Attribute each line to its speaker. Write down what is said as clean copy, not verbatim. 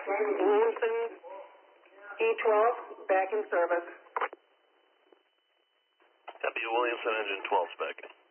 Speaker 1: Williamson E12 back in service.
Speaker 2: Copy, Williamson engine 12's back in.